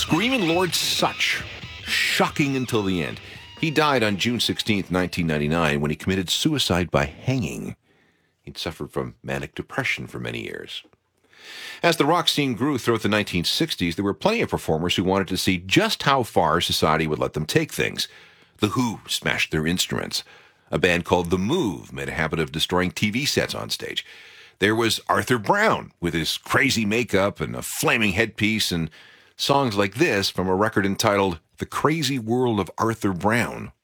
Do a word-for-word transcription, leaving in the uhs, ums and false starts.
Screaming Lord Sutch. Shocking until the end. He died on June sixteenth, nineteen ninety-nine, when he committed suicide by hanging. He'd suffered from manic depression for many years. As the rock scene grew throughout the nineteen sixties, there were plenty of performers who wanted to see just how far society would let them take things. The Who smashed their instruments. A band called The Move made a habit of destroying T V sets on stage. There was Arthur Brown with his crazy makeup and a flaming headpiece, and songs like this from a record entitled The Crazy World of Arthur Brown